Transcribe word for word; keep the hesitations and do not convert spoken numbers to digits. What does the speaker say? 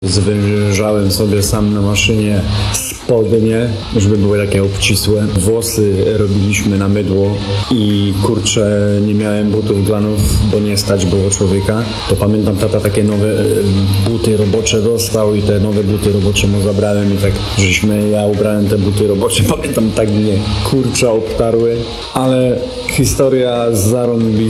Zwężałem sobie sam na maszynie spodnie, żeby były takie obcisłe. Włosy robiliśmy na mydło i kurczę, nie miałem butów glanów, bo nie stać było człowieka. To pamiętam, tata takie nowe e, buty robocze dostał i te nowe buty robocze mu zabrałem i tak żeśmy, ja ubrałem te buty robocze, pamiętam, tak mnie kurczę obtarły, ale historia zarąbista.